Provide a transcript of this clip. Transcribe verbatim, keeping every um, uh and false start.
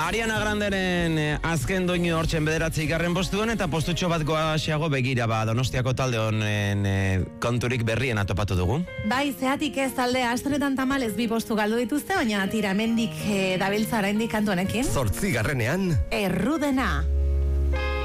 Ariana Granderen eh, azken doinu hortzen bederatzi ikarren postuen eta postutxo bat goaxiago begira ba Donostiako talde honen eh, konturik berrien atopatu dugu. Bai, zeatik ez talde astretan tamalez bi postu galdu dituzte, baina tira mendik eh, dabiltza oraindik kantu honekin. Zortzi garrenean Errudena.